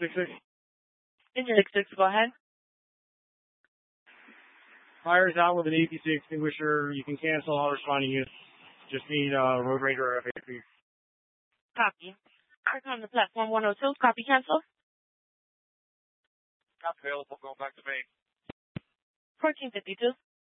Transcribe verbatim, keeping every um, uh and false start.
Six six. Engine six six, go ahead. Fire's out with an A P C extinguisher. You can cancel all responding units. Just need uh, Road Ranger or F A P. Copy. Back on the platform one oh two. Copy, cancel. Not available. Going back to main. fourteen fifty-two.